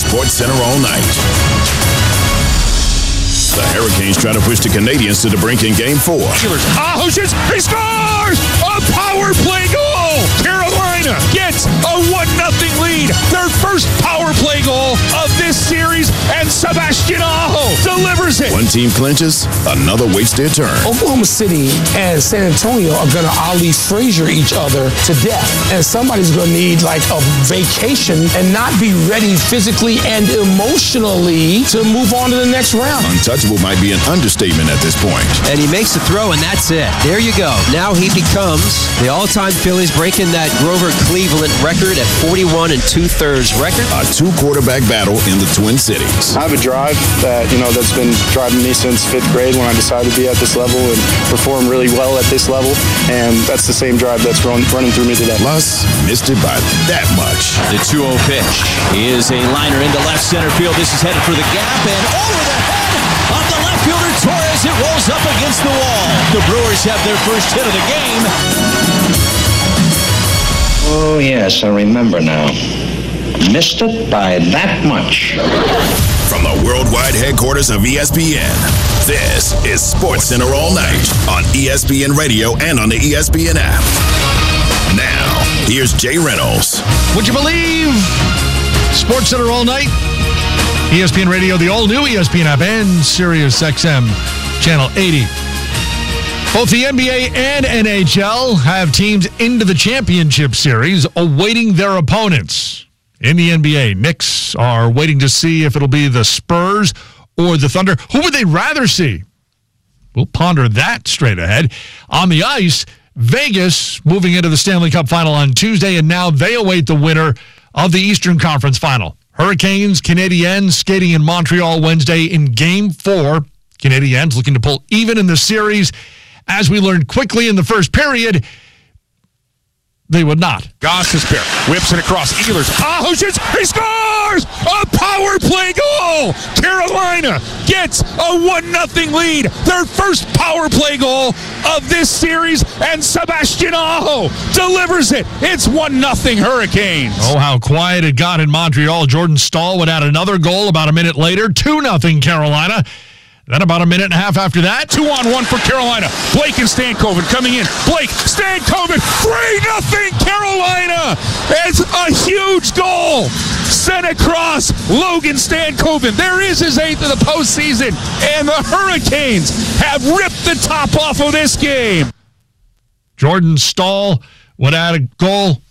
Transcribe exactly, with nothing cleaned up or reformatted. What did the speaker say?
Sports Center all night. The Hurricanes try to push the Canadiens to the brink in Game four. Ah, oh, shit! He scores! A power play goal! Carolina gets a one nothing lead. Their first power play goal of this series, and Sebastian Aho delivers it. One team clinches, another waits their turn. Oklahoma City and San Antonio are going to Ali Frazier each other to death. And somebody's going to need like a vacation and not be ready physically and emotionally to move on to the next round. Untouchable might be an understatement at this point. And he makes the throw, and that's it. There you go. Now he becomes the all-time Phillies, breaking that Grover Cleveland record at forty-one and two-thirds record. A two-quarterback battle in the Twin Cities. I have a drive that, you know, that's been driving me since fifth grade when I decided to be at this level and perform really well at this level. And that's the same drive that's run, running through me today. Plus, missed it by that much. The two oh pitch is a liner into left center field. This is headed for the gap and over the head of the left fielder Torres. It rolls up against the wall. The Brewers have their first hit of the game. Oh, yes, I remember now. Missed it by that much. From the worldwide headquarters of E S P N, this is Sports Center all night on E S P N Radio and on the E S P N app. Now, here's Jay Reynolds. Would you believe Sports Center all night? E S P N Radio, the all-new E S P N app, and Sirius X M Channel eighty. Both the N B A and N H L have teams into the championship series awaiting their opponents. In the N B A, Knicks are waiting to see if it'll be the Spurs or the Thunder. Who would they rather see? We'll ponder that straight ahead. On the ice, Vegas moving into the Stanley Cup Final on Tuesday, and now they await the winner of the Eastern Conference Final. Hurricanes, Canadiens skating in Montreal Wednesday in Game four. Canadiens looking to pull even in the series. As we learned quickly in the first period, they would not. Gostisbehere whips it across Ehlers. Ah, oh, shit! He scores! A power play goal! Carolina gets a one nothing lead. Their first power play goal of this series, and Sebastian Aho delivers it. It's one nothing Hurricanes. Oh, how quiet it got in Montreal. Jordan Staal would add another goal about a minute later. two nothing Carolina. Then about a minute and a half after that, two on one for Carolina. Blake and Stankoven coming in. Blake, Stankoven, three nothing Carolina. It's a huge goal sent across Logan Stankoven. There is his eighth of the postseason, and the Hurricanes have ripped the top off of this game. Jordan Staal would add a goal